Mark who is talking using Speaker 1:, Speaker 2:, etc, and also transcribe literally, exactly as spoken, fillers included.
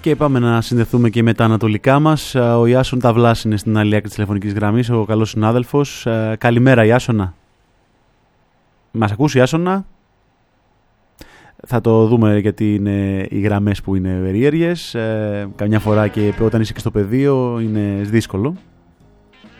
Speaker 1: Και πάμε να συνδεθούμε και με τα ανατολικά μας. Ο Ιάσον Ταβλάς είναι στην άλλη άκρη της τηλεφωνικής γραμμής, ο καλός συνάδελφος. Καλημέρα Ιάσονα. Μας ακούς Ιάσονα? Θα το δούμε γιατί είναι οι γραμμές που είναι περίεργες. Ε, καμιά φορά και όταν είσαι και στο πεδίο είναι δύσκολο.